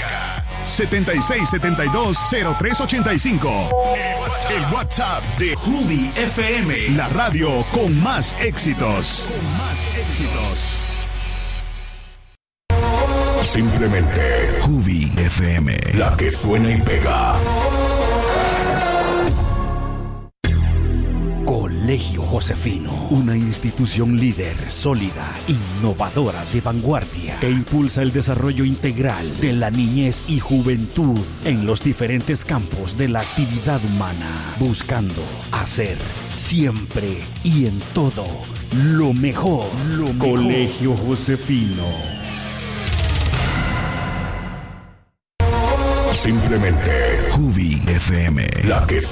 Marca 7672-0385. El WhatsApp de Jubi FM, la radio con más éxitos. Simplemente Jubi FM, la que suena y pega. Colegio Josefino, una institución líder, sólida, innovadora, de vanguardia, que impulsa el desarrollo integral de la niñez y juventud en los diferentes campos de la actividad humana, buscando hacer siempre y en todo lo mejor. Colegio Josefino. Simplemente Jubi FM, la que